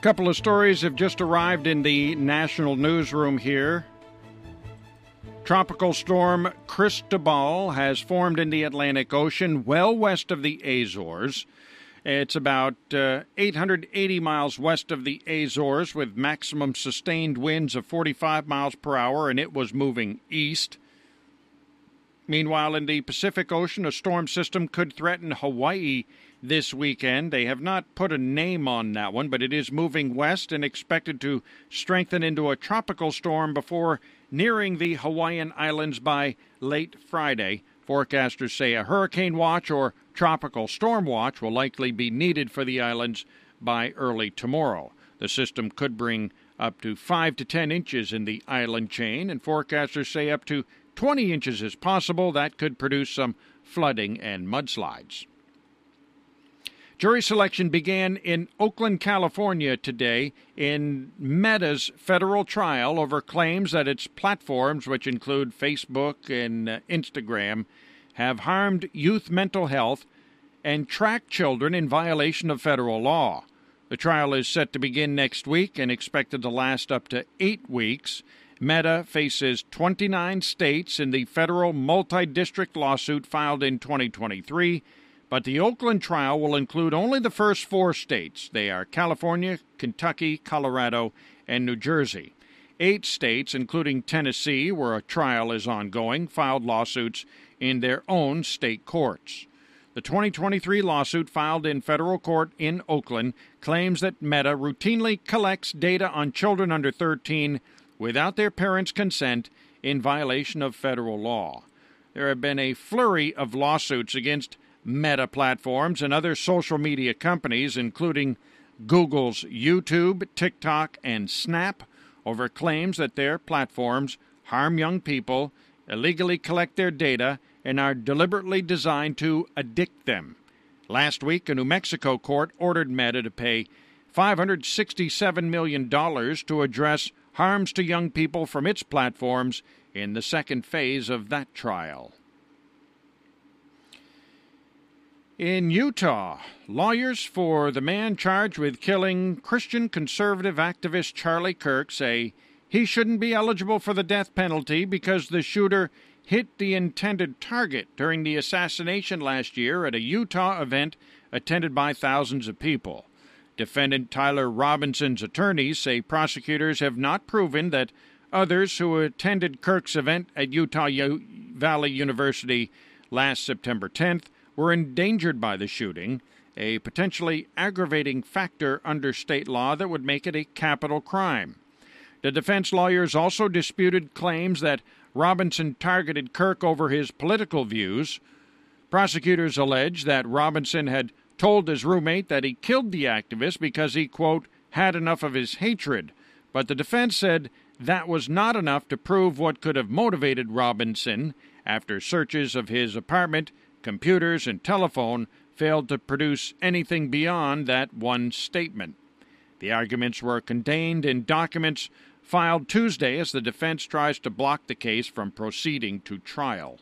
Couple of stories have just arrived in the national newsroom here. Tropical storm Cristobal has formed in the Atlantic Ocean well west of the Azores. It's about 880 miles west of the Azores with maximum sustained winds of 45 miles per hour, and it was moving east. Meanwhile, in the Pacific Ocean, a storm system could threaten Hawaii this weekend. They have not put a name on that one, but it is moving west and expected to strengthen into a tropical storm before nearing the Hawaiian Islands by late Friday. Forecasters say a hurricane watch or tropical storm watch will likely be needed for the islands by early tomorrow. The system could bring up to 5 to 10 inches in the island chain, and forecasters say up to 20 inches is possible. That could produce some flooding and mudslides. Jury selection began in Oakland, California today in Meta's federal trial over claims that its platforms, which include Facebook and Instagram, have harmed youth mental health and tracked children in violation of federal law. The trial is set to begin next week and expected to last up to 8 weeks. Meta faces 29 states in the federal multi-district lawsuit filed in 2023. But the Oakland trial will include only the first 4 states. They are California, Kentucky, Colorado, and New Jersey. 8 states, including Tennessee, where a trial is ongoing, filed lawsuits in their own state courts. The 2023 lawsuit filed in federal court in Oakland claims that Meta routinely collects data on children under 13 without their parents' consent in violation of federal law. There have been a flurry of lawsuits against Meta platforms and other social media companies, including Google's YouTube, TikTok, and Snap, over claims that their platforms harm young people, illegally collect their data, and are deliberately designed to addict them. Last week, a New Mexico court ordered Meta to pay $567 million to address harms to young people from its platforms in the second phase of that trial. In Utah, lawyers for the man charged with killing Christian conservative activist Charlie Kirk say he shouldn't be eligible for the death penalty because the shooter hit the intended target during the assassination last year at a Utah event attended by thousands of people. Defendant Tyler Robinson's attorneys say prosecutors have not proven that others who attended Kirk's event at Utah Valley University last September 10th were endangered by the shooting, a potentially aggravating factor under state law that would make it a capital crime. The defense lawyers also disputed claims that Robinson targeted Kirk over his political views. Prosecutors allege that Robinson had told his roommate that he killed the activist because he, quote, had enough of his hatred, but the defense said that was not enough to prove what could have motivated Robinson after searches of his apartment, computers, and telephone failed to produce anything beyond that one statement. The arguments were contained in documents filed Tuesday as the defense tries to block the case from proceeding to trial.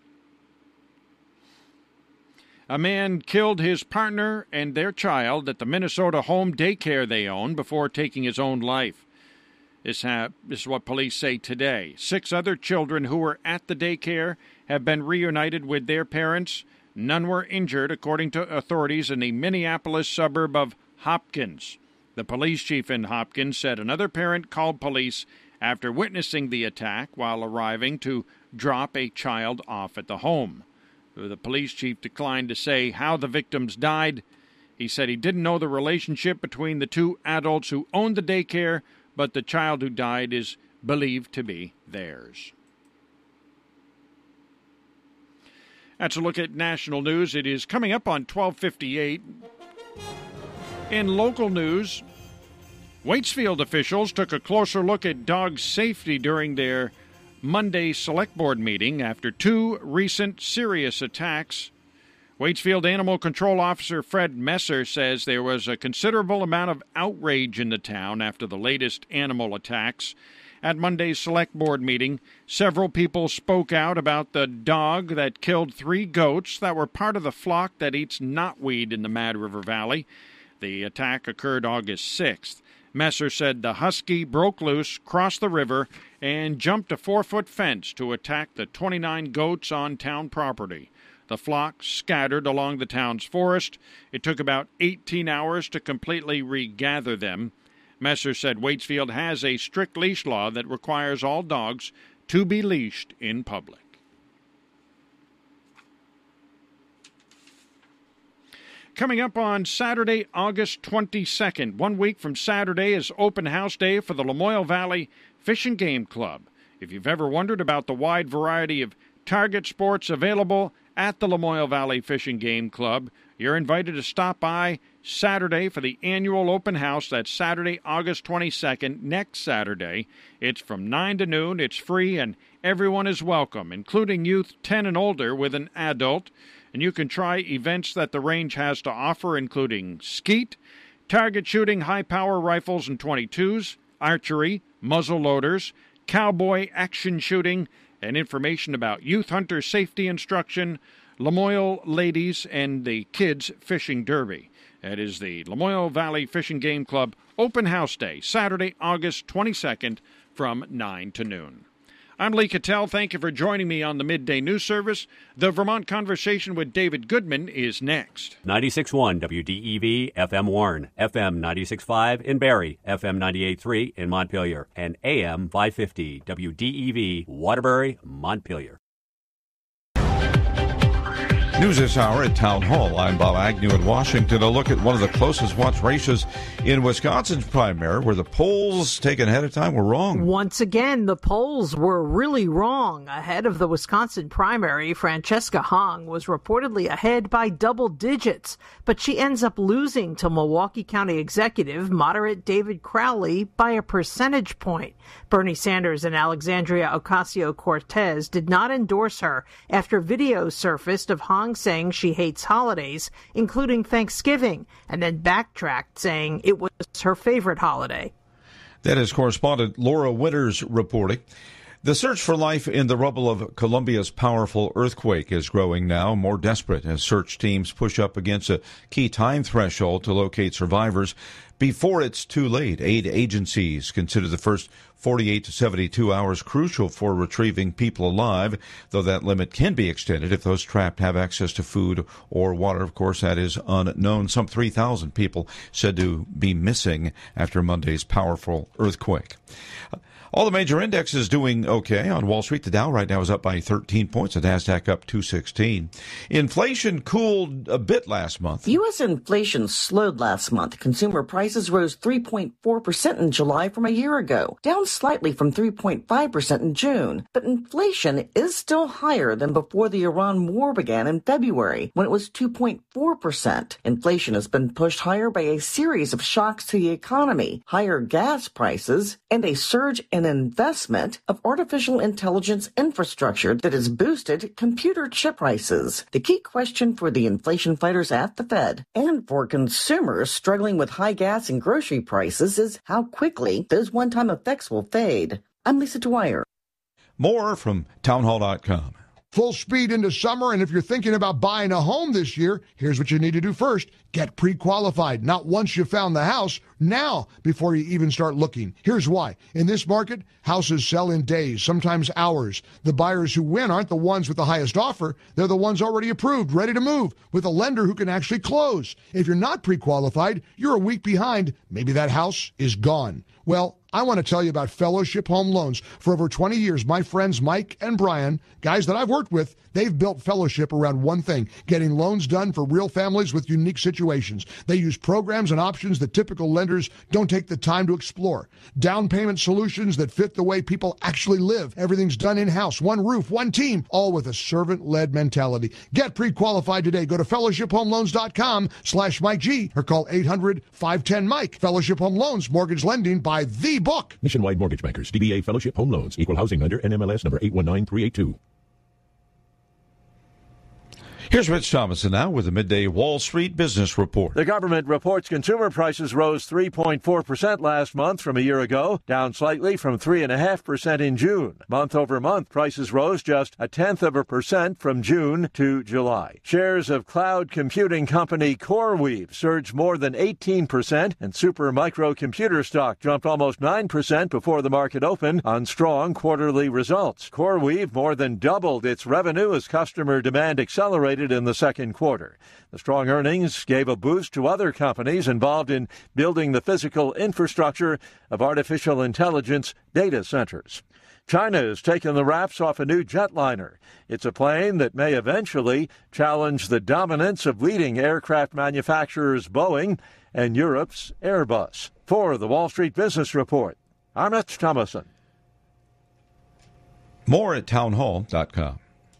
A man killed his partner and their child at the Minnesota home daycare they own before taking his own life. This is what police say today. 6 other children who were at the daycare have been reunited with their parents. None were injured, according to authorities in the Minneapolis suburb of Hopkins. The police chief in Hopkins said another parent called police after witnessing the attack while arriving to drop a child off at the home. The police chief declined to say how the victims died. He said he didn't know the relationship between the 2 adults who owned the daycare, but the child who died is believed to be theirs. That's a look at national news. It is coming up on 12:58. In local news, Waitsfield officials took a closer look at dog safety during their Monday Select Board meeting after 2 recent serious attacks. Waitsfield Animal Control Officer Fred Messer says there was a considerable amount of outrage in the town after the latest animal attacks. At Monday's Select Board meeting, several people spoke out about the dog that killed 3 goats that were part of the flock that eats knotweed in the Mad River Valley. The attack occurred August 6th. Messer said the husky broke loose, crossed the river, and jumped a 4-foot fence to attack the 29 goats on town property. The flock scattered along the town's forest. It took about 18 hours to completely regather them. Messer said Waitsfield has a strict leash law that requires all dogs to be leashed in public. Coming up on Saturday, August 22nd, 1 week from Saturday, is open house day for the Lamoille Valley Fish and Game Club. If you've ever wondered about the wide variety of target sports available at the Lamoille Valley Fish and Game Club, you're invited to stop by Saturday for the annual open house. That's Saturday, August 22nd, next Saturday. It's from 9 to noon. It's free, and everyone is welcome, including youth 10 and older with an adult. And you can try events that the range has to offer, including skeet, target shooting, high-power rifles and .22s, archery, muzzle loaders, cowboy action shooting, and information about youth hunter safety instruction, Lamoille Ladies, and the Kids Fishing Derby. That is the Lamoille Valley Fish and Game Club Open House Day, Saturday, August 22nd from 9 to noon. I'm Lee Cattell. Thank you for joining me on the Midday News Service. The Vermont Conversation with David Goodman is next. 96.1 WDEV FM Warren, FM 96.5 in Barrie, FM 98.3 in Montpelier, and AM 550 WDEV Waterbury, Montpelier. News this hour at Town Hall. I'm Bob Agnew in Washington. A look at one of the closest watched races in Wisconsin's primary, where the polls taken ahead of time were wrong. Once again, the polls were really wrong. Ahead of the Wisconsin primary, Francesca Hong was reportedly ahead by double digits, but she ends up losing to Milwaukee County Executive moderate David Crowley by a percentage point. Bernie Sanders and Alexandria Ocasio-Cortez did not endorse her after videos surfaced of Hong saying she hates holidays, including Thanksgiving, and then backtracked saying it was her favorite holiday. That is correspondent Laura Winters reporting. The search for life in the rubble of Colombia's powerful earthquake is growing now, more desperate as search teams push up against a key time threshold to locate survivors before it's too late. Aid agencies consider the first 48 to 72 hours crucial for retrieving people alive, though that limit can be extended if those trapped have access to food or water. Of course, that is unknown. Some 3,000 people said to be missing after Monday's powerful earthquake. All the major indexes doing okay. On Wall Street, the Dow right now is up by 13 points. The Nasdaq up 216. Inflation cooled a bit last month. U.S. inflation slowed last month. Consumer prices rose 3.4% in July from a year ago, down slightly from 3.5% in June. But inflation is still higher than before the Iran war began in February, when it was 2.4%. Inflation has been pushed higher by a series of shocks to the economy, higher gas prices, and a surge in investment of artificial intelligence infrastructure that has boosted computer chip prices. The key question for the inflation fighters at the Fed and for consumers struggling with high gas and grocery prices is how quickly those one-time effects will fade. I'm Lisa Dwyer. More from townhall.com. Full speed into summer, and if you're thinking about buying a home this year, here's what you need to do first. Get pre-qualified, not once you found the house, now before you even start looking. Here's why. In this market, houses sell in days, sometimes hours. The buyers who win aren't the ones with the highest offer. They're the ones already approved, ready to move, with a lender who can actually close. If you're not pre-qualified, you're a week behind. Maybe that house is gone. Well, I want to tell you about Fellowship Home Loans. For over 20 years, my friends Mike and Brian, guys that I've worked with, they've built Fellowship around one thing, getting loans done for real families with unique situations. They use programs and options that typical lenders don't take the time to explore. Down payment solutions that fit the way people actually live. Everything's done in-house, one roof, one team, all with a servant-led mentality. Get pre-qualified today. Go to fellowshiphomeloans.com/Mike G or call 800-510-MIKE. Fellowship Home Loans, mortgage lending by the book. Nationwide Mortgage Bankers, DBA Fellowship Home Loans, Equal Housing Lender, NMLS number 819382. Here's Rich Thomason now with the Midday Wall Street Business Report. The government reports consumer prices rose 3.4% last month from a year ago, down slightly from 3.5% in June. Month over month, prices rose just 0.1% from June to July. Shares of cloud computing company CoreWeave surged more than 18%, and Supermicro computer stock jumped almost 9% before the market opened on strong quarterly results. CoreWeave more than doubled its revenue as customer demand accelerated in the second quarter. The strong earnings gave a boost to other companies involved in building the physical infrastructure of artificial intelligence data centers. China has taken the wraps off a new jetliner. It's a plane that may eventually challenge the dominance of leading aircraft manufacturers Boeing and Europe's Airbus. For the Wall Street Business Report, I'm Rich Thomason. More at townhall.com.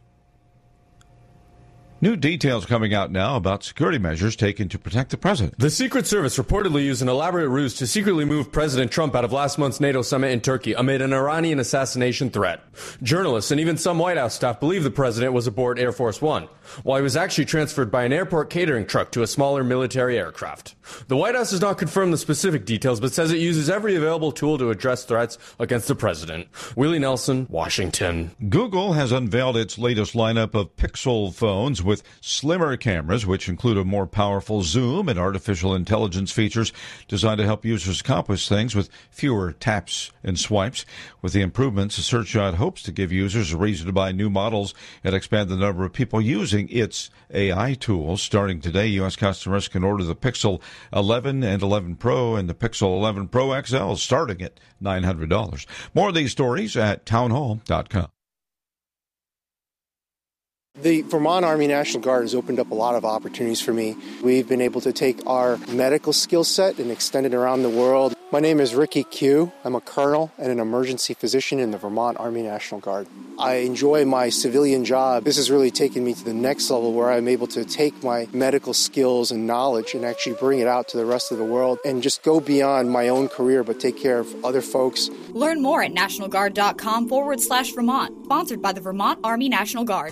New details coming out now about security measures taken to protect the president. The Secret Service reportedly used an elaborate ruse to secretly move President Trump out of last month's NATO summit in Turkey amid an Iranian assassination threat. Journalists and even some White House staff believe the president was aboard Air Force One, while he was actually transferred by an airport catering truck to a smaller military aircraft. The White House has not confirmed the specific details, but says it uses every available tool to address threats against the president. Willie Nelson, Washington. Google has unveiled its latest lineup of Pixel phones with slimmer cameras, which include a more powerful zoom and artificial intelligence features designed to help users accomplish things with fewer taps and swipes. With the improvements, Searchshot hopes to give users a reason to buy new models and expand the number of people using its AI tools. Starting today, U.S. customers can order the Pixel 11 and 11 Pro and the Pixel 11 Pro XL starting at $900. More of these stories at townhall.com. The Vermont Army National Guard has opened up a lot of opportunities for me. We've been able to take our medical skill set and extend it around the world. My name is Ricky Q. I'm a colonel and an emergency physician in the Vermont Army National Guard. I enjoy my civilian job. This has really taken me to the next level where I'm able to take my medical skills and knowledge and actually bring it out to the rest of the world and just go beyond my own career but take care of other folks. Learn more at nationalguard.com/Vermont. Sponsored by the Vermont Army National Guard.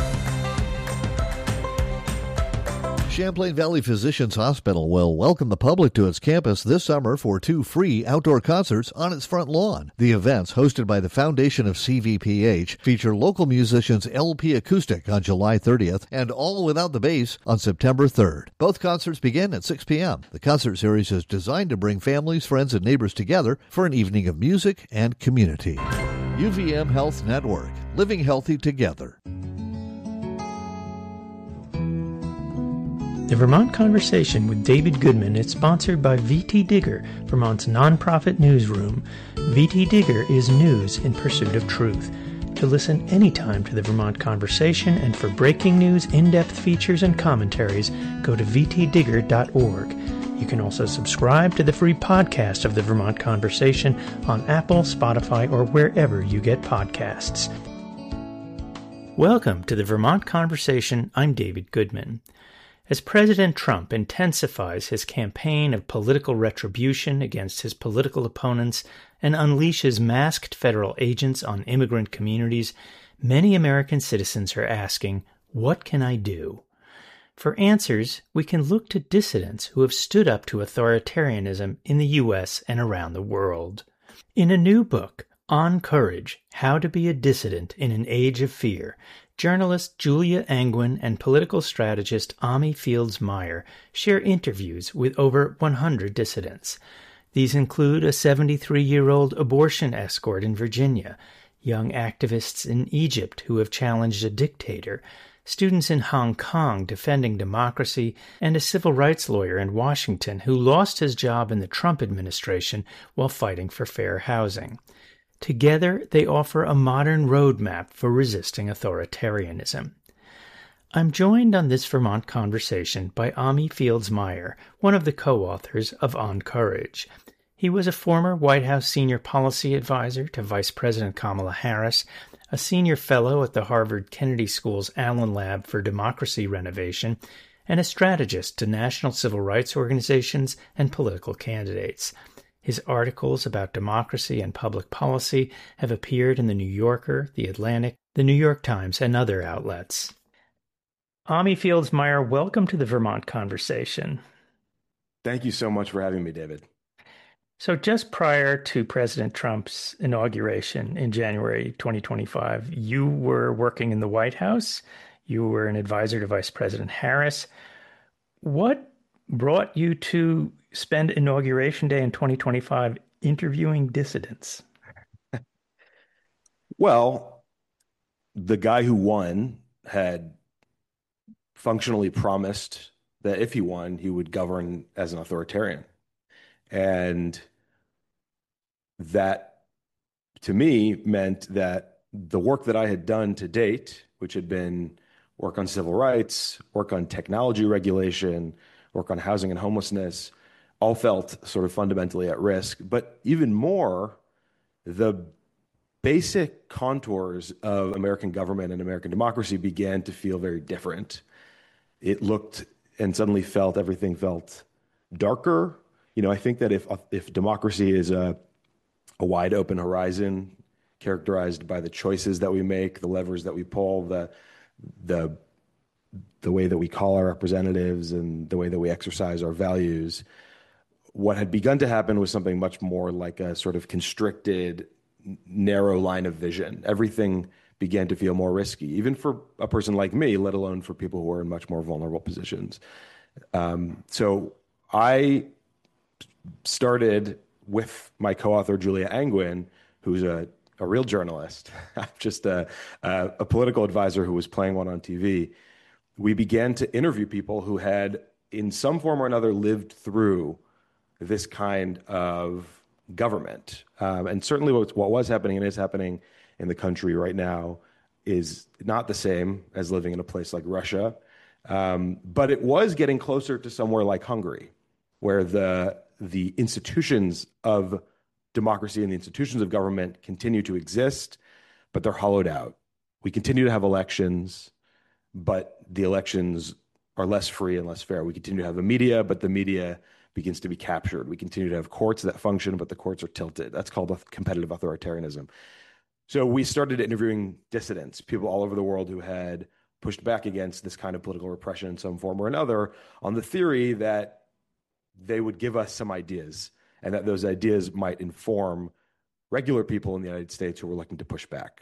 Champlain Valley Physicians Hospital will welcome the public to its campus this summer for 2 free outdoor concerts on its front lawn. The events, hosted by the Foundation of CVPH, feature local musicians LP Acoustic on July 30th and All Without the Bass on September 3rd. Both concerts begin at 6 p.m. The concert series is designed to bring families, friends, and neighbors together for an evening of music and community. UVM Health Network, living healthy together. The Vermont Conversation with David Goodman is sponsored by VT Digger, Vermont's nonprofit newsroom. VT Digger is news in pursuit of truth. To listen anytime to the Vermont Conversation and for breaking news, in-depth features, and commentaries, go to vtdigger.org. You can also subscribe to the free podcast of the Vermont Conversation on Apple, Spotify, or wherever you get podcasts. Welcome to the Vermont Conversation. I'm David Goodman. As President Trump intensifies his campaign of political retribution against his political opponents and unleashes masked federal agents on immigrant communities, many American citizens are asking, what can I do? For answers, we can look to dissidents who have stood up to authoritarianism in the U.S. and around the world. In a new book, On Courage, How to Be a Dissident in an Age of Fear, journalist Julia Angwin and political strategist Ami Fields-Meyer share interviews with over 100 dissidents. These include a 73-year-old abortion escort in Virginia, young activists in Egypt who have challenged a dictator, students in Hong Kong defending democracy, and a civil rights lawyer in Washington who lost his job in the Trump administration while fighting for fair housing. Together, they offer a modern roadmap for resisting authoritarianism. I'm joined on this Vermont Conversation by Ami Fields-Meyer, one of the co-authors of On Courage. He was a former White House senior policy advisor to Vice President Kamala Harris, a senior fellow at the Harvard Kennedy School's Allen Lab for Democracy Renovation, and a strategist to national civil rights organizations and political candidates. His articles about democracy and public policy have appeared in The New Yorker, The Atlantic, The New York Times, and other outlets. Ami Fields-Meyer, welcome to the Vermont Conversation. Thank you so much for having me, David. So just prior to President Trump's inauguration in January 2025, you were working in the White House. You were an advisor to Vice President Harris. What brought you to spend Inauguration Day in 2025 interviewing dissidents? Well, the guy who won had functionally promised that if he won, he would govern as an authoritarian. And that, to me, meant that the work that I had done to date, which had been work on civil rights, work on technology regulation, work on housing and homelessness, all felt sort of fundamentally at risk. But even more, the basic contours of American government and American democracy began to feel very different. It looked and suddenly felt, everything felt darker. I think that if democracy is a wide open horizon characterized by the choices that we make, the levers that we pull, the way that we call our representatives and the way that we exercise our values, what had begun to happen was something much more like a sort of constricted, narrow line of vision. Everything began to feel more risky, even for a person like me, let alone for people who are in much more vulnerable positions. So I started with my co-author, Julia Angwin, who's a real journalist. I'm just a political advisor who was playing one on TV. We began to interview people who had, in some form or another, lived through this kind of government. And certainly what was happening and is happening in the country right now is not the same as living in a place like Russia. But it was getting closer to somewhere like Hungary, where the institutions of democracy and the institutions of government continue to exist, but they're hollowed out. We continue to have elections, but the elections are less free and less fair. We continue to have a media, but the media begins to be captured. We continue to have courts that function, but the courts are tilted. That's called competitive authoritarianism. So we started interviewing dissidents, people all over the world who had pushed back against this kind of political repression in some form or another, on the theory that they would give us some ideas and that those ideas might inform regular people in the United States who were looking to push back.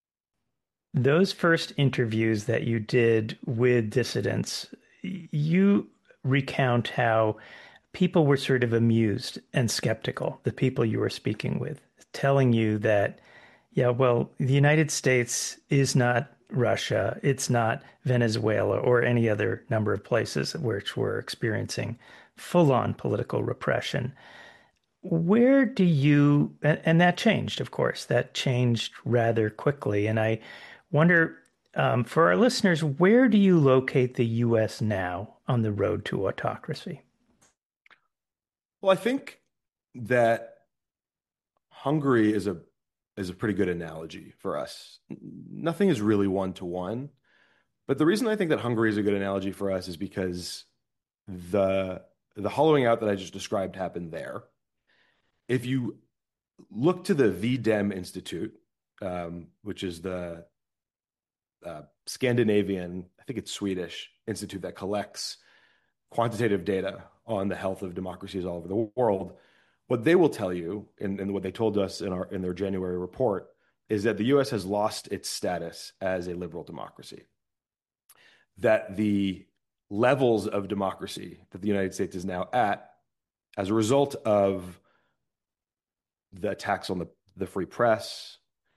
Those first interviews that you did with dissidents, you recount how people were sort of amused and skeptical, the people you were speaking with, telling you that, yeah, well, the United States is not Russia, it's not Venezuela or any other number of places which were experiencing full-on political repression. Where do you, and that changed, of course, that changed rather quickly. And I wonder, for our listeners, where do you locate the U.S. now on the road to autocracy? Well, I think that Hungary is a pretty good analogy for us. Nothing is really one-to-one, but the reason I think that Hungary is a good analogy for us is because the hollowing out that I just described happened there. If you look to the VDEM Institute, which is the Scandinavian, I think it's Swedish, institute that collects quantitative data on the health of democracies all over the world, what they will tell you, and what they told us in their January report, is that the U.S. has lost its status as a liberal democracy. That the levels of democracy that the United States is now at, as a result of the attacks on the free press,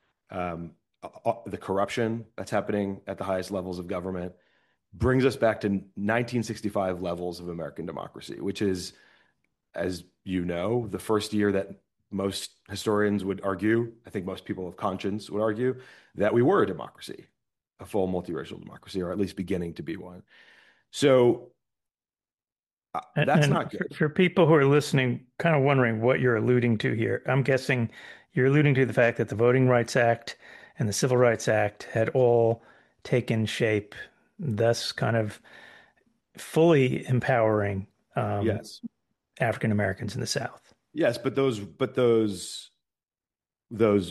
the corruption that's happening at the highest levels of government, brings us back to 1965 levels of American democracy, which is, as you know, the first year that most historians would argue, I think most people of conscience would argue, that we were a democracy, a full multiracial democracy, or at least beginning to be one. So that's not good. For people who are listening, kind of wondering what you're alluding to here, I'm guessing you're alluding to the fact that the Voting Rights Act and the Civil Rights Act had all taken shape, thus kind of fully empowering yes, African Americans in the South. Yes, but those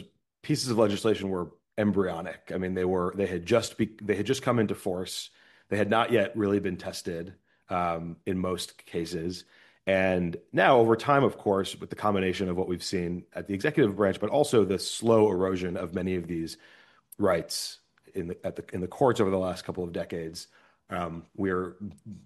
pieces of legislation were embryonic. I mean, they had just come into force. They had not yet really been tested in most cases. And now, over time, of course, with the combination of what we've seen at the executive branch, but also the slow erosion of many of these rights in the courts over the last couple of decades, we are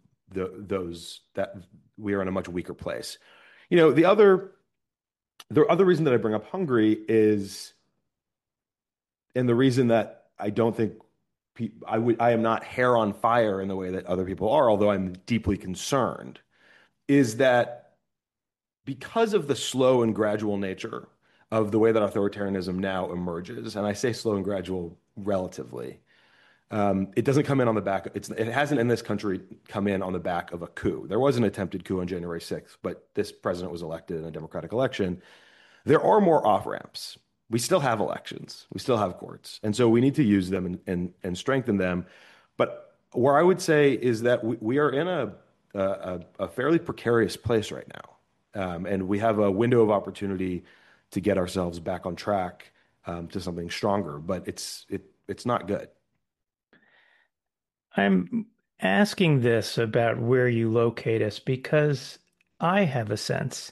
in a much weaker place. The other reason that I bring up Hungary is, and the reason that I don't think I am not hair on fire in the way that other people are, although I'm deeply concerned, is that because of the slow and gradual nature of the way that authoritarianism now emerges, and I say slow and gradual relatively, it doesn't come in on the back. It hasn't in this country come in on the back of a coup. There was an attempted coup on January 6th, but this president was elected in a democratic election. There are more off-ramps. We still have elections. We still have courts. And so we need to use them and strengthen them. But where I would say is that we are in a fairly precarious place right now. And we have a window of opportunity to get ourselves back on track to something stronger, but it's not good. I'm asking this about where you locate us because I have a sense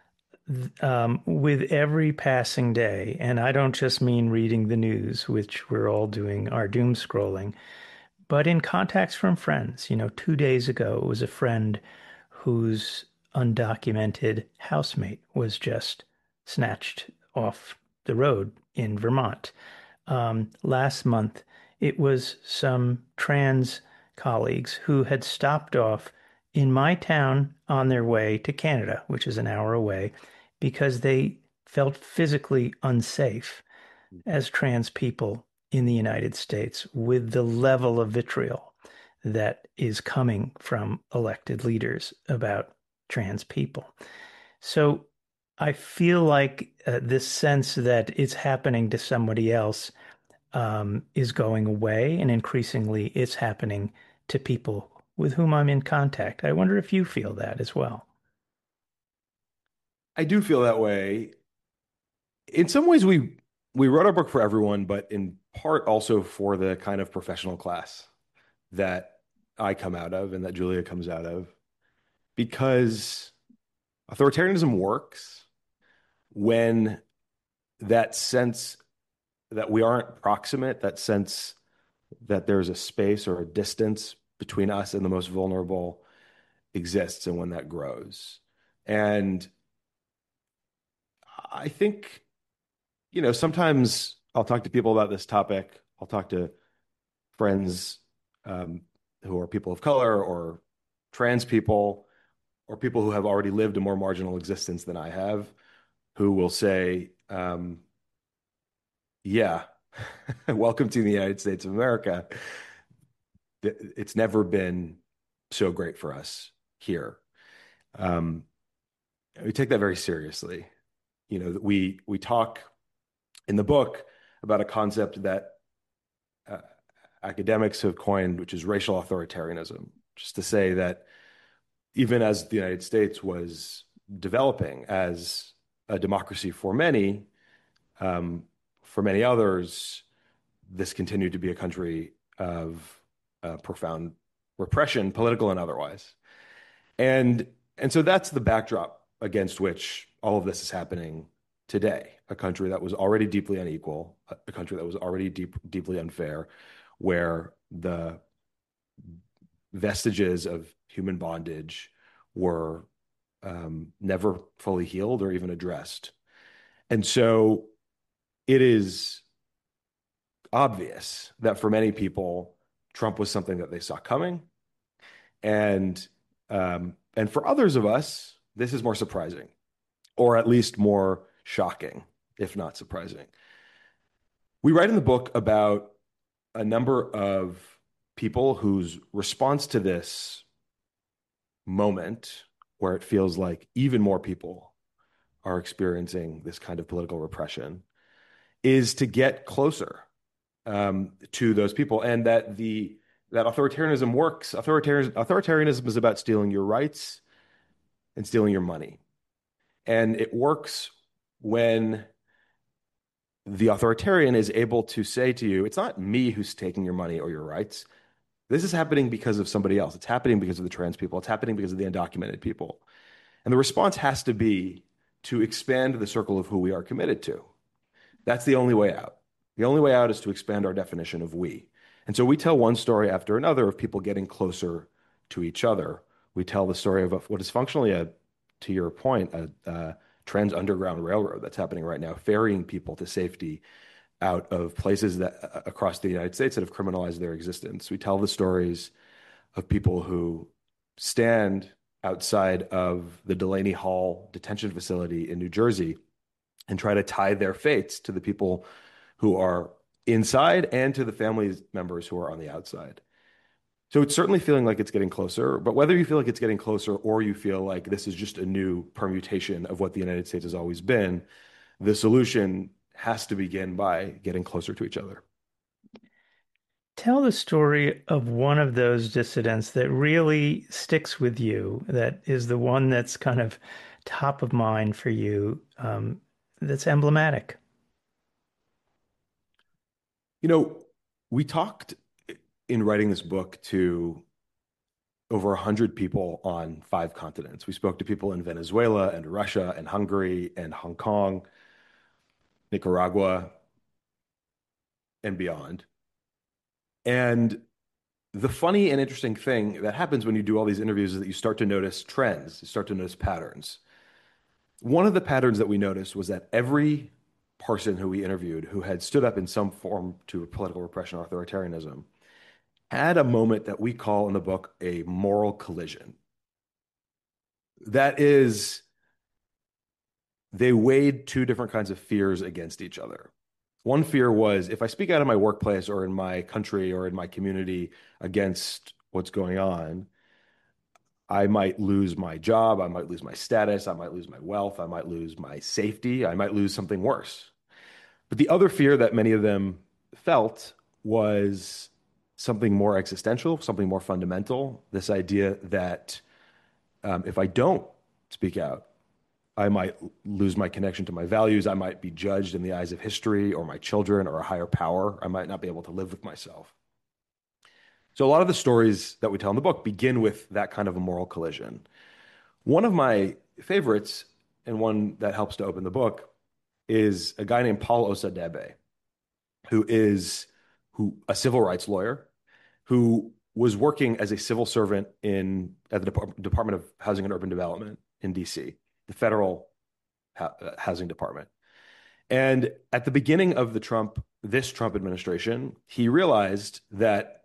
with every passing day, and I don't just mean reading the news, which we're all doing our doom scrolling, but in contacts from friends. 2 days ago, it was a friend whose undocumented housemate was just snatched off the road in Vermont. Last month, it was some trans colleagues who had stopped off in my town on their way to Canada, which is an hour away, because they felt physically unsafe as trans people in the United States with the level of vitriol that is coming from elected leaders about trans people. So I feel like this sense that it's happening to somebody else is going away, and increasingly it's happening to people with whom I'm in contact. I wonder if you feel that as well. I do feel that way. In some ways, we wrote our book for everyone, but in part also for the kind of professional class that I come out of and that Julia comes out of, because authoritarianism works when that sense that we aren't proximate, that sense that there's a space or a distance between us and the most vulnerable exists, and when that grows. And I think, sometimes I'll talk to people about this topic. I'll talk to friends who are people of color or trans people or people who have already lived a more marginal existence than I have, who will say, yeah, welcome to the United States of America. It's never been so great for us here. We take that very seriously. We talk in the book about a concept that academics have coined, which is racial authoritarianism, just to say that even as the United States was developing as a democracy for many others, this continued to be a country of profound repression, political and otherwise. And so that's the backdrop against which all of this is happening today. A country that was already deeply unequal, a country that was already deeply unfair, where the vestiges of human bondage were never fully healed or even addressed. And so it is obvious that for many people, Trump was something that they saw coming. And for others of us, this is more surprising, or at least more shocking, if not surprising. We write in the book about a number of people whose response to this moment, where it feels like even more people are experiencing this kind of political repression, is to get closer to those people, and that authoritarianism works. Authoritarianism is about stealing your rights and stealing your money. And it works when the authoritarian is able to say to you, it's not me who's taking your money or your rights. This is happening because of somebody else. It's happening because of the trans people. It's happening because of the undocumented people. And the response has to be to expand the circle of who we are committed to. That's the only way out. The only way out is to expand our definition of we. And so we tell one story after another of people getting closer to each other. We tell the story of what is functionally to your point, a trans underground railroad that's happening right now, ferrying people to safety out of places that across the United States that have criminalized their existence. We tell the stories of people who stand outside of the Delaney Hall detention facility in New Jersey and try to tie their fates to the people who are inside and to the family members who are on the outside. So it's certainly feeling like it's getting closer, but whether you feel like it's getting closer or you feel like this is just a new permutation of what the United States has always been, the solution has to begin by getting closer to each other. Tell the story of one of those dissidents that really sticks with you, that is the one that's kind of top of mind for you, that's emblematic. You know, we talked in writing this book to over 100 people on 5 continents. We spoke to people in Venezuela and Russia and Hungary and Hong Kong, Nicaragua, and beyond. And the funny and interesting thing that happens when you do all these interviews is that you start to notice trends, you start to notice patterns. One of the patterns that we noticed was that every person who we interviewed who had stood up in some form to political repression or authoritarianism had a moment that we call in the book a moral collision. That is, they weighed 2 different kinds of fears against each other. One fear was, if I speak out in my workplace or in my country or in my community against what's going on, I might lose my job, I might lose my status, I might lose my wealth, I might lose my safety, I might lose something worse. But the other fear that many of them felt was something more existential, something more fundamental, this idea that if I don't speak out, I might lose my connection to my values. I might be judged in the eyes of history or my children or a higher power. I might not be able to live with myself. So a lot of the stories that we tell in the book begin with that kind of a moral collision. One of my favorites, and one that helps to open the book, is a guy named Paul Osadebe, who is a civil rights lawyer who was working as a civil servant at the Department of Housing and Urban Development in DC, the federal housing department. And at the beginning of this Trump administration, he realized that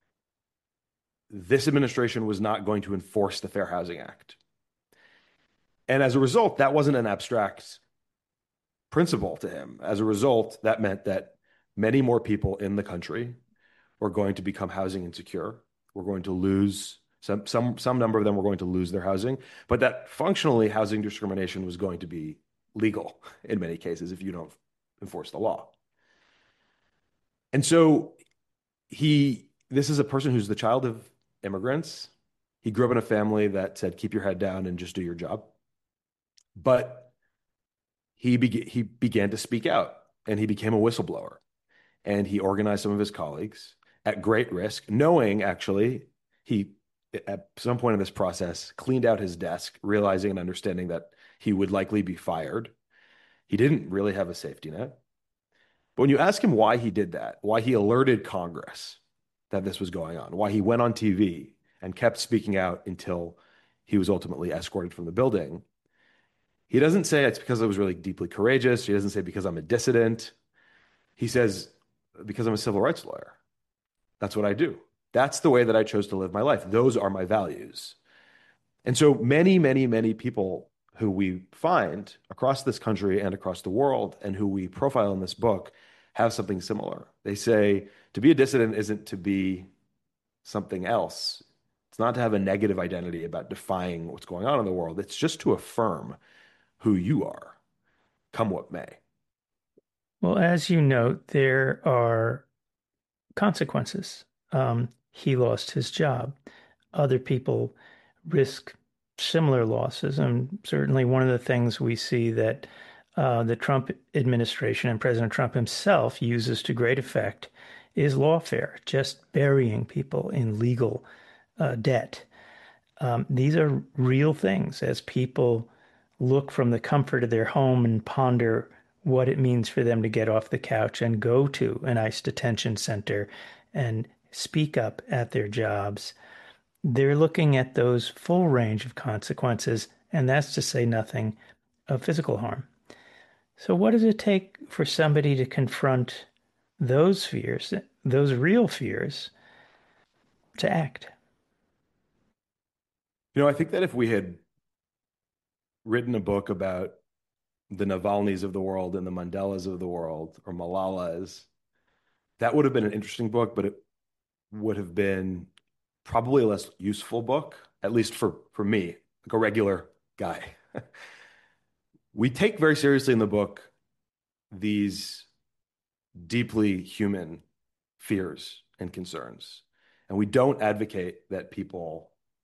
this administration was not going to enforce the Fair Housing Act. And as a result, that wasn't an abstract principle to him. As a result, that meant that many more people in the country were going to become housing insecure. We're going to lose some number of them were going to lose their housing, but that functionally housing discrimination was going to be legal in many cases if you don't enforce the law. And so this is a person who's the child of immigrants. He grew up in a family that said, keep your head down and just do your job. But he began to speak out, and he became a whistleblower, and he organized some of his colleagues at great risk, knowing actually he, at some point in this process, cleaned out his desk, realizing and understanding that he would likely be fired. He didn't really have a safety net. But when you ask him why he did that, why he alerted Congress that this was going on, why he went on TV and kept speaking out until he was ultimately escorted from the building, he doesn't say it's because I was really deeply courageous. He doesn't say because I'm a dissident. He says, because I'm a civil rights lawyer. That's what I do. That's the way that I chose to live my life. Those are my values. And so many, many, many people who we find across this country and across the world and who we profile in this book have something similar. They say to be a dissident isn't to be something else. It's not to have a negative identity about defying what's going on in the world. It's just to affirm who you are, come what may. Well, as you note, there are consequences. He lost his job. Other people risk similar losses. And certainly one of the things we see that the Trump administration and President Trump himself uses to great effect is lawfare, just burying people in legal debt. These are real things as people look from the comfort of their home and ponder what it means for them to get off the couch and go to an ICE detention center and speak up at their jobs. They're looking at those full range of consequences, and that's to say nothing of physical harm. So what does it take for somebody to confront those fears, those real fears, to act? I think that if we had written a book about the Navalny's of the world and the Mandelas of the world, or Malalas, that would have been an interesting book, but it would have been probably a less useful book, at least for me, like a regular guy. We take very seriously in the book these deeply human fears and concerns, and we don't advocate that people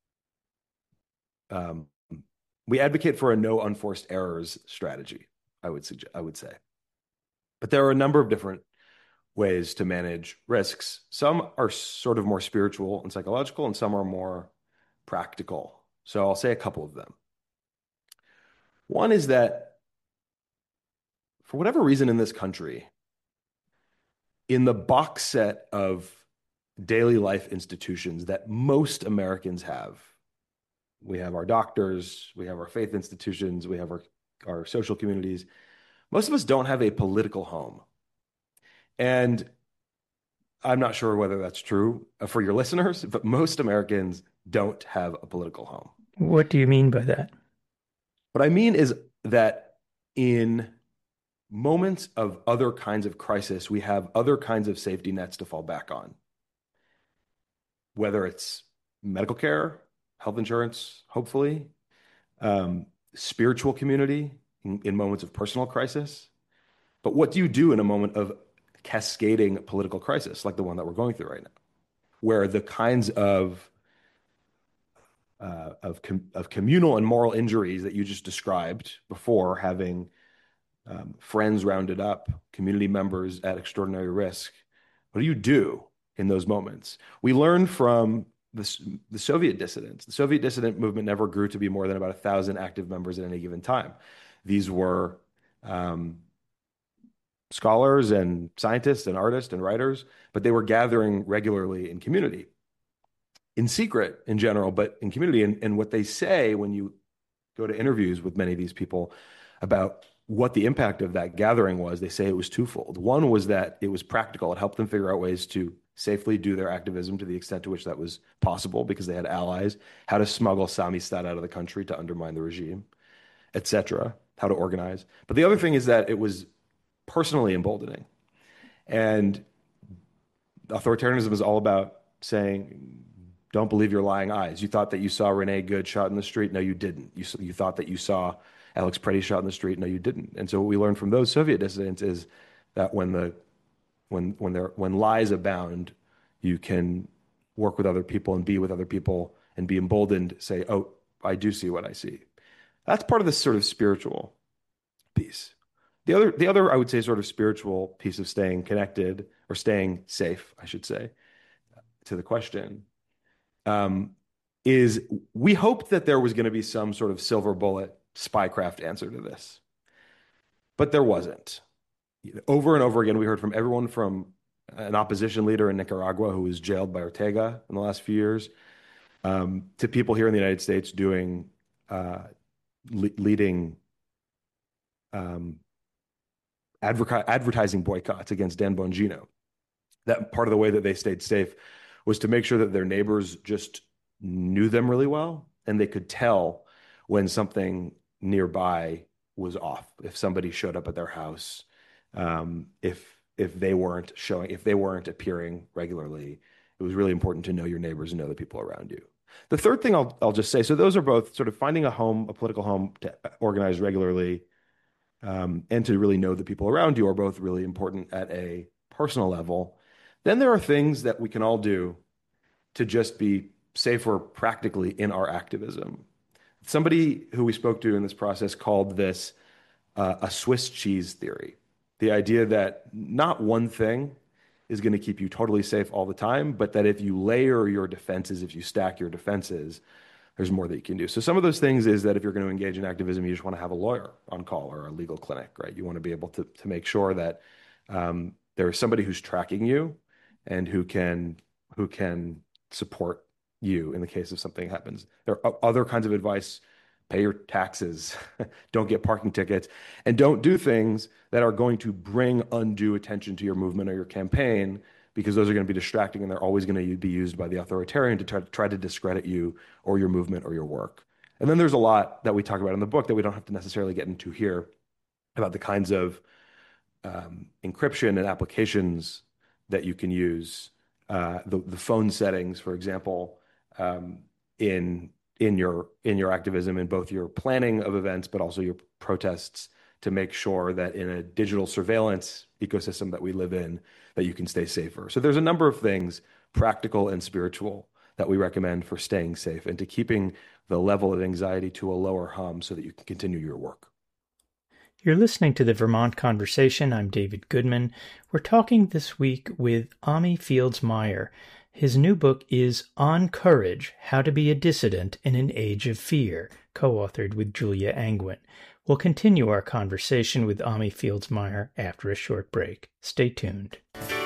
we advocate for a no unforced errors strategy, I would say. But there are a number of different ways to manage risks. Some are sort of more spiritual and psychological, and some are more practical. So I'll say a couple of them. One is that for whatever reason in this country, in the box set of daily life institutions that most Americans have, we have our doctors, we have our faith institutions, we have our social communities. Most of us don't have a political home. And I'm not sure whether that's true for your listeners, but most Americans don't have a political home. What do you mean by that? What I mean is that in moments of other kinds of crisis, we have other kinds of safety nets to fall back on. Whether it's medical care, health insurance, hopefully, spiritual community in moments of personal crisis. But what do you do in a moment of cascading political crisis like the one that we're going through right now, where the kinds of communal and moral injuries that you just described before, having friends rounded up, community members at extraordinary risk, what do you do in those moments? We learned from the Soviet dissidents. The Soviet dissident movement never grew to be more than about 1,000 active members at any given time. These were scholars and scientists and artists and writers, but they were gathering regularly in community, in secret in general, but in community. And what they say when you go to interviews with many of these people about what the impact of that gathering was, they say it was twofold. One was that it was practical. It helped them figure out ways to safely do their activism to the extent to which that was possible because they had allies, how to smuggle Samistat out of the country to undermine the regime, etc., how to organize. But the other thing is that it was personally emboldening. And authoritarianism is all about saying, don't believe your lying eyes. You thought that you saw Renee Good shot in the street. No, you didn't. You thought that you saw Alex Preddy shot in the street. No, you didn't. And so what we learned from those Soviet dissidents is that when lies abound, you can work with other people and be with other people and be emboldened, say, oh, I do see what I see. That's part of this sort of spiritual piece. The other, I would say, sort of spiritual piece of staying connected, or staying safe, I should say, to the question, is we hoped that there was going to be some sort of silver bullet spycraft answer to this. But there wasn't. Over and over again, we heard from everyone from an opposition leader in Nicaragua who was jailed by Ortega in the last few years, to people here in the United States doing leading advertising boycotts against Dan Bongino. That part of the way that they stayed safe was to make sure that their neighbors just knew them really well, and they could tell when something nearby was off. If somebody showed up at their house, if they weren't appearing regularly, it was really important to know your neighbors and know the people around you. The third thing I'll just say, so those are both sort of finding a political home to organize regularly, and to really know the people around you are both really important at a personal level. Then there are things that we can all do to just be safer practically in our activism. Somebody who we spoke to in this process called this a Swiss cheese theory. The idea that not one thing is going to keep you totally safe all the time, but that if you layer your defenses, if you stack your defenses, there's more that you can do. So some of those things is that if you're going to engage in activism, you just want to have a lawyer on call or a legal clinic, right? You want to be able to make sure that there is somebody who's tracking you and who can support you in the case of something happens. There are other kinds of advice. Pay your taxes, don't get parking tickets, and don't do things that are going to bring undue attention to your movement or your campaign, because those are going to be distracting and they're always going to be used by the authoritarian to try to discredit you or your movement or your work. And then there's a lot that we talk about in the book that we don't have to necessarily get into here about the kinds of encryption and applications that you can use, the phone settings, for example, in your activism, in both your planning of events, but also your protests, to make sure that in a digital surveillance ecosystem that we live in, that you can stay safer. So there's a number of things, practical and spiritual, that we recommend for staying safe and to keeping the level of anxiety to a lower hum so that you can continue your work. You're listening to the Vermont Conversation. I'm David Goodman. We're talking this week with Ami Fields-Meyer. His new book is On Courage, How to Be a Dissident in an Age of Fear, co-authored with Julia Angwin. We'll continue our conversation with Ami Fields-Meyer after a short break. Stay tuned.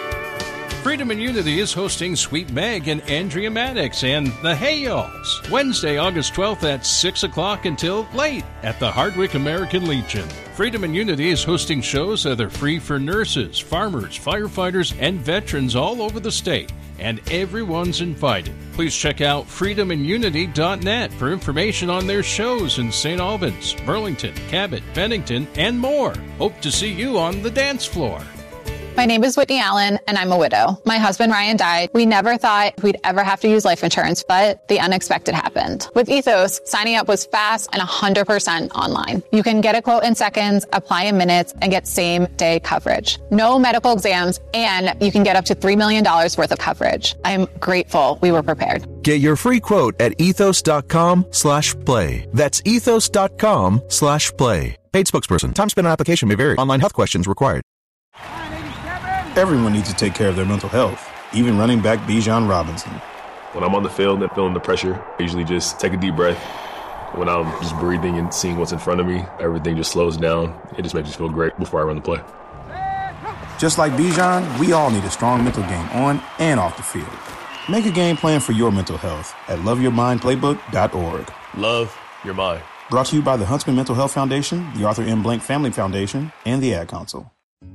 Freedom and Unity is hosting Sweet Meg and Andrea Maddox and the Hayals, Wednesday, August 12th at 6 o'clock until late at the Hardwick American Legion. Freedom and Unity is hosting shows that are free for nurses, farmers, firefighters, and veterans all over the state, and everyone's invited. Please check out freedomandunity.net for information on their shows in St. Albans, Burlington, Cabot, Bennington, and more. Hope to see you on the dance floor. My name is Whitney Allen, and I'm a widow. My husband, Ryan, died. We never thought we'd ever have to use life insurance, but the unexpected happened. With Ethos, signing up was fast and 100% online. You can get a quote in seconds, apply in minutes, and get same-day coverage. No medical exams, and you can get up to $3 million worth of coverage. I'm grateful we were prepared. Get your free quote at ethos.com/play. That's ethos.com/play. Paid spokesperson. Time spent on application may vary. Online health questions required. Everyone needs to take care of their mental health, even running back Bijan Robinson. When I'm on the field and feeling the pressure, I usually just take a deep breath. When I'm just breathing and seeing what's in front of me, everything just slows down. It just makes me feel great before I run the play. Just like Bijan, we all need a strong mental game on and off the field. Make a game plan for your mental health at loveyourmindplaybook.org. Love your mind. Brought to you by the Huntsman Mental Health Foundation, the Arthur M. Blank Family Foundation, and the Ad Council.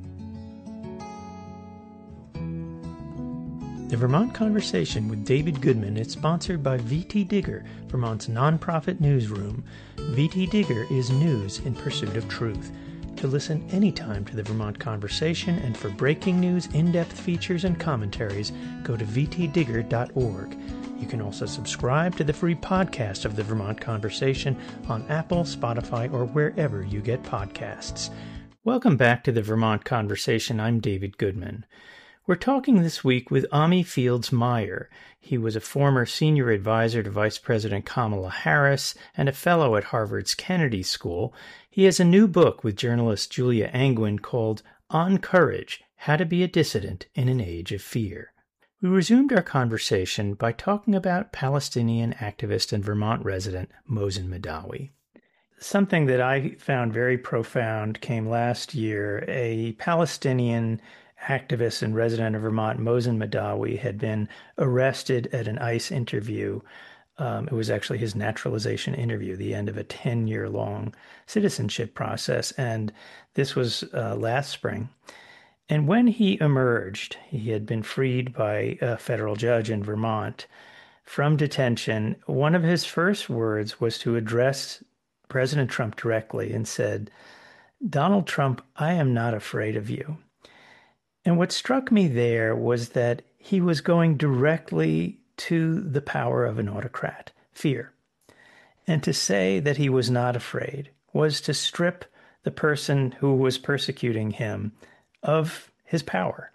The Vermont Conversation with David Goodman is sponsored by VT Digger, Vermont's nonprofit newsroom. VT Digger is news in pursuit of truth. To listen anytime to the Vermont Conversation and for breaking news, in-depth features, and commentaries, go to vtdigger.org. You can also subscribe to the free podcast of the Vermont Conversation on Apple, Spotify, or wherever you get podcasts. Welcome back to the Vermont Conversation. I'm David Goodman. We're talking this week with Ami Fields-Meyer. He was a former senior advisor to Vice President Kamala Harris and a fellow at Harvard's Kennedy School. He has a new book with journalist Julia Angwin called On Courage, How to Be a Dissident in an Age of Fear. We resumed our conversation by talking about Palestinian activist and Vermont resident Mohsen Madawi. Something that I found very profound came last year. A Palestinian activist and resident of Vermont, Mohsen Madawi, had been arrested at an ICE interview. It was actually his naturalization interview, the end of a 10-year-long citizenship process. And this was last spring. And when he emerged, he had been freed by a federal judge in Vermont from detention. One of his first words was to address President Trump directly and said, "Donald Trump, I am not afraid of you." And what struck me there was that he was going directly to the power of an autocrat, fear. And to say that he was not afraid was to strip the person who was persecuting him of his power.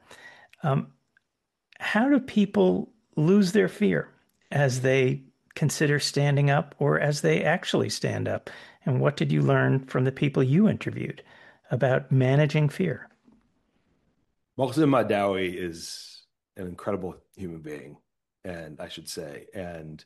How do people lose their fear as they consider standing up or as they actually stand up? And what did you learn from the people you interviewed about managing fear? Mohsen Madawi is an incredible human being, and I should say, and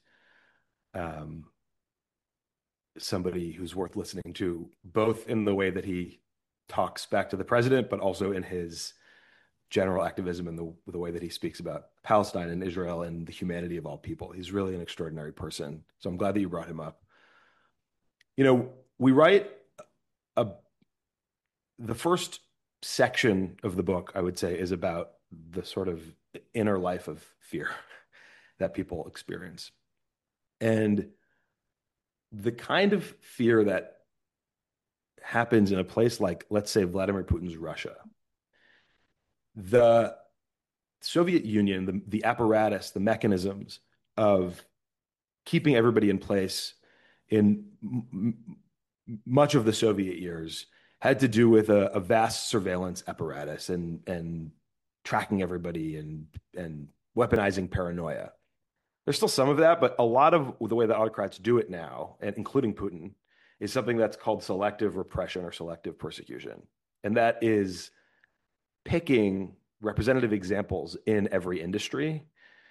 somebody who's worth listening to, both in the way that he talks back to the president, but also in his general activism and the way that he speaks about Palestine and Israel and the humanity of all people. He's really an extraordinary person. So I'm glad that you brought him up. You know, we write the first section of the book, I would say, is about the sort of inner life of fear that people experience. And the kind of fear that happens in a place like, let's say, Vladimir Putin's Russia. The Soviet Union, the apparatus, the mechanisms of keeping everybody in place in much of the Soviet years had to do with a vast surveillance apparatus and tracking everybody and weaponizing paranoia. There's still some of that, but a lot of the way the autocrats do it now, and including Putin, is something that's called selective repression or selective persecution. And that is picking representative examples in every industry.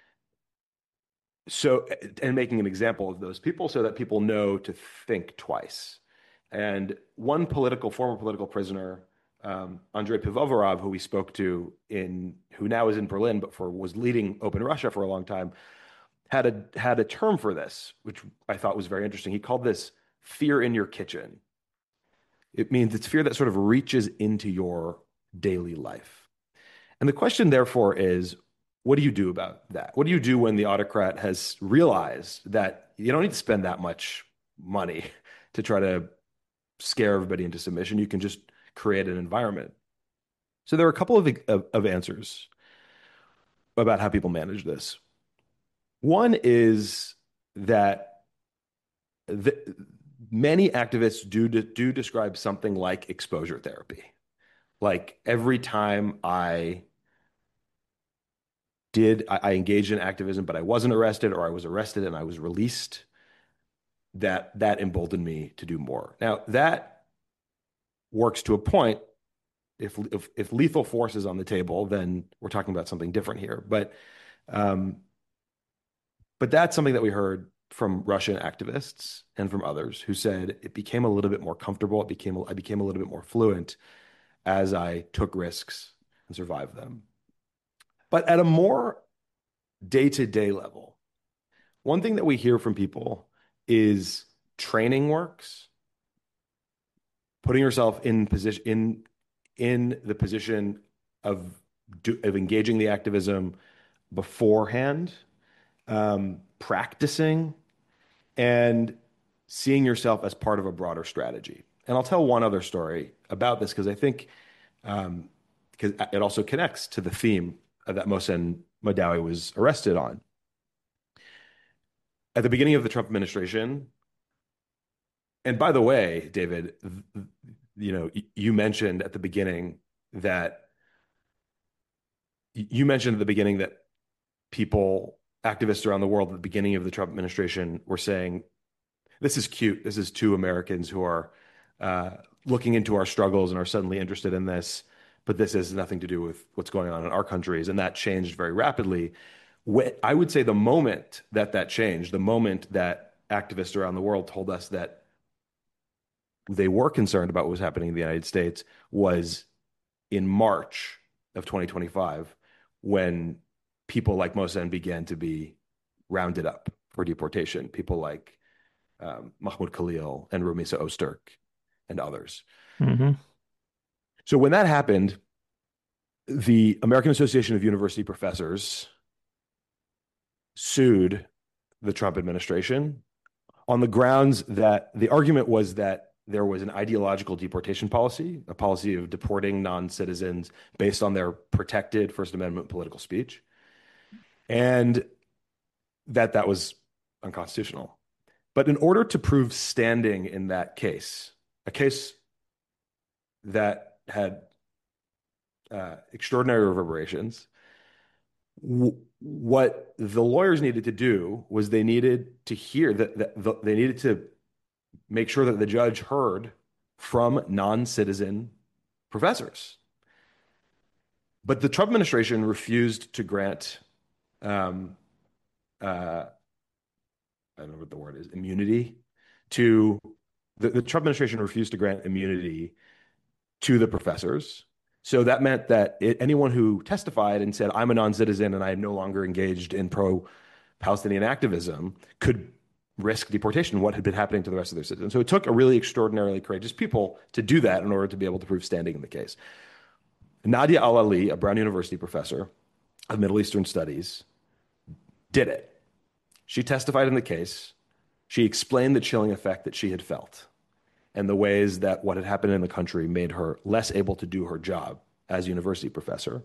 So, and making an example of those people so that people know to think twice. And one former political prisoner, Andrei Pivovarov, who we spoke to who now is in Berlin, but was leading Open Russia for a long time, had a term for this, which I thought was very interesting. He called this fear in your kitchen. It means it's fear that sort of reaches into your daily life. And the question, therefore, is, what do you do about that? What do you do when the autocrat has realized that you don't need to spend that much money to try to scare everybody into submission? You can just create an environment. So there are a couple of answers about how people manage this. One is that many activists do describe something like exposure therapy. Like every time I engaged in activism, but I wasn't arrested, or I was arrested and I was released, that emboldened me to do more. Now, that works to a point. If lethal force is on the table, then we're talking about something different here. But that's something that we heard from Russian activists and from others who said it became a little bit more comfortable. I became a little bit more fluent as I took risks and survived them. But at a more day-to-day level, one thing that we hear from people is training works, putting yourself in the position of engaging the activism beforehand, practicing, and seeing yourself as part of a broader strategy. And I'll tell one other story about this because I think because it also connects to the theme that Mohsen Madawi was arrested on. At the beginning of the Trump administration, and by the way, David, you mentioned at the beginning that activists around the world at the beginning of the Trump administration were saying, this is cute. This is two Americans who are looking into our struggles and are suddenly interested in this, but this has nothing to do with what's going on in our countries. And that changed very rapidly. I would say the moment that changed, the moment that activists around the world told us that they were concerned about what was happening in the United States, was in March of 2025, when people like Mohsen began to be rounded up for deportation. People like Mahmoud Khalil and Rumisa Öztürk and others. Mm-hmm. So when that happened, the American Association of University Professors sued the Trump administration on the grounds that the argument was that there was an ideological deportation policy, a policy of deporting non-citizens based on their protected First Amendment political speech, and that was unconstitutional. But in order to prove standing in that case, a case that had extraordinary reverberations, what the lawyers needed to do was they needed to hear they needed to make sure that the judge heard from non-citizen professors. But the Trump administration refused to grant, I don't know what the word is, immunity to, the Trump administration refused to grant immunity to the professors. So that meant that anyone who testified and said, I'm a non-citizen and I am no longer engaged in pro-Palestinian activism could risk deportation, what had been happening to the rest of their citizens. So it took a really extraordinarily courageous people to do that in order to be able to prove standing in the case. Nadia Al-Ali, a Brown University professor of Middle Eastern Studies, did it. She testified in the case. She explained the chilling effect that she had felt and the ways that what had happened in the country made her less able to do her job as a university professor.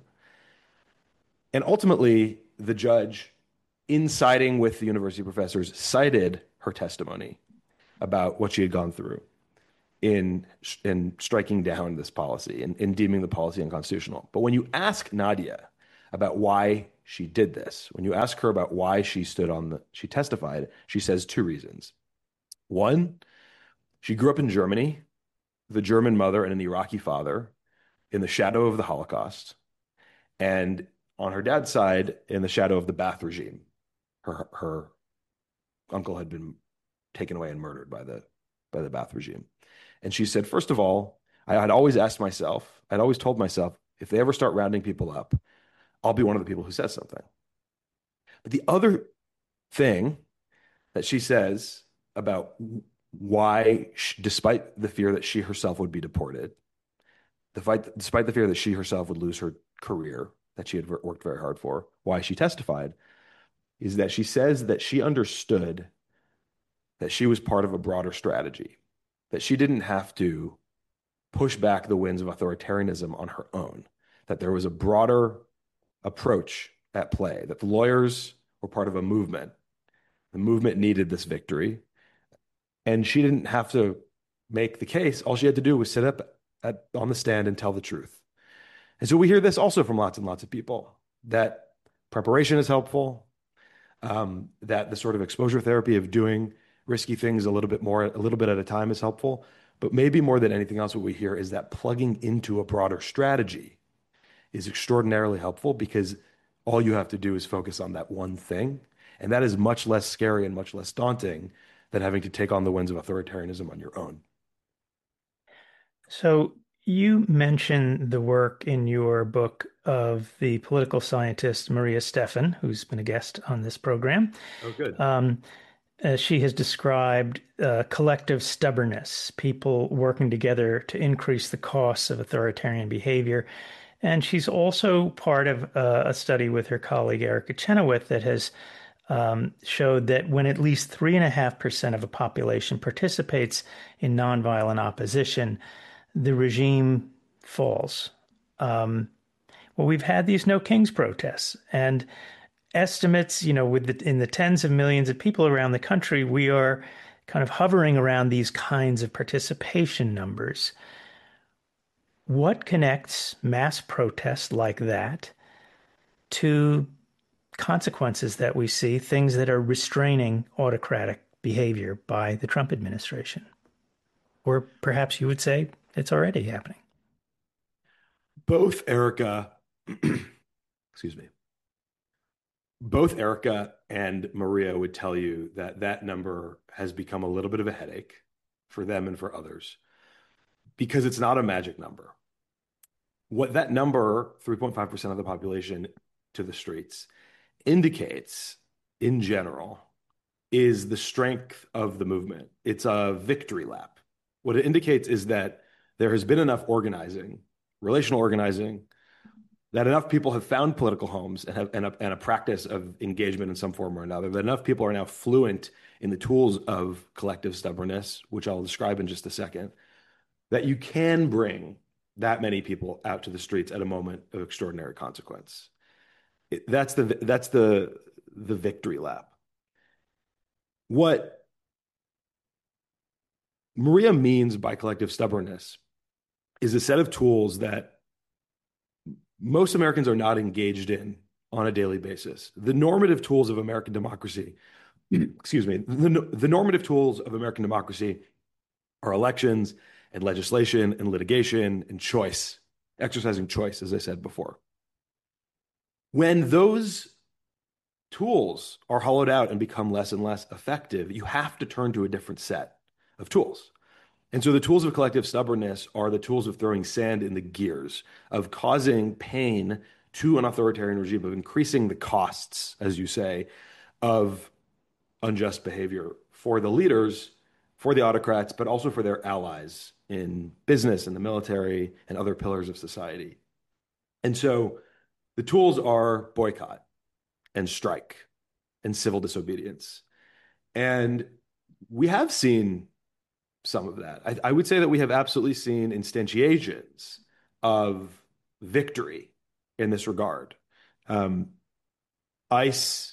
And ultimately, the judge, in siding with the university professors, cited her testimony about what she had gone through in striking down this policy and in deeming the policy unconstitutional. But when you ask Nadia about why she did this, when you ask her about why she testified, she says two reasons. One, she grew up in Germany, the German mother and an Iraqi father, in the shadow of the Holocaust, and on her dad's side, in the shadow of the Ba'ath regime. Her uncle had been taken away and murdered by the Ba'ath regime. And she said, first of all, I had always asked myself, I'd always told myself, if they ever start rounding people up, I'll be one of the people who says something. But the other thing that she says about why, despite the fear that she herself would be deported, despite the fear that she herself would lose her career that she had worked very hard for, why she testified, is that she says that she understood that she was part of a broader strategy, that she didn't have to push back the winds of authoritarianism on her own, that there was a broader approach at play, that the lawyers were part of a movement. The movement needed this victory, and she didn't have to make the case. All she had to do was sit up on the stand and tell the truth. And so we hear this also from lots and lots of people, that preparation is helpful, that the sort of exposure therapy of doing risky things a little bit at a time is helpful. But maybe more than anything else, what we hear is that plugging into a broader strategy is extraordinarily helpful, because all you have to do is focus on that one thing. And that is much less scary and much less daunting than having to take on the winds of authoritarianism on your own. So you mention the work in your book of the political scientist Maria Stephan, who's been a guest on this program. Oh, good. She has described collective stubbornness, people working together to increase the costs of authoritarian behavior. And she's also part of a study with her colleague Erica Chenoweth that has showed that when at least 3.5% of a population participates in nonviolent opposition, the regime falls. Well, we've had these No Kings protests, and estimates, in the tens of millions of people around the country, we are kind of hovering around these kinds of participation numbers. What connects mass protests like that to consequences that we see, things that are restraining autocratic behavior by the Trump administration? Or perhaps you would say it's already happening. Both Erica and Maria would tell you that number has become a little bit of a headache for them and for others, because it's not a magic number. What that number, 3.5% of the population to the streets, indicates in general is the strength of the movement. It's a victory lap. What it indicates is that there has been enough organizing, relational organizing, that enough people have found political homes and a practice of engagement in some form or another, that enough people are now fluent in the tools of collective stubbornness, which I'll describe in just a second, that you can bring that many people out to the streets at a moment of extraordinary consequence. That's the victory lap. What Maria means by collective stubbornness is a set of tools that most Americans are not engaged in on a daily basis. The normative tools of American democracy, the normative tools of American democracy are elections and legislation and litigation and choice, exercising choice, as I said before. When those tools are hollowed out and become less and less effective, you have to turn to a different set of tools. And so the tools of collective stubbornness are the tools of throwing sand in the gears, of causing pain to an authoritarian regime, of increasing the costs, as you say, of unjust behavior for the leaders, for the autocrats, but also for their allies in business and the military and other pillars of society. And so the tools are boycott and strike and civil disobedience. And we have seen some of that. I would say that we have absolutely seen instantiations of victory in this regard. ICE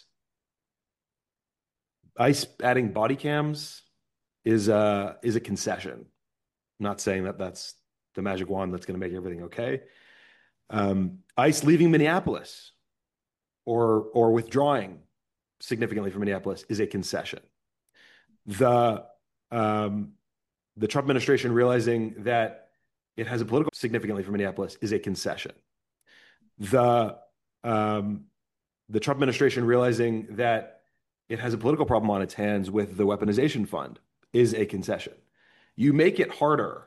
adding body cams is a concession. I'm not saying that that's the magic wand that's going to make everything okay. ICE leaving Minneapolis or withdrawing significantly from Minneapolis is a concession. The Trump administration realizing that it has a political significantly from Minneapolis is a concession. The Trump administration realizing that it has a political problem on its hands with the weaponization fund is a concession. You make it harder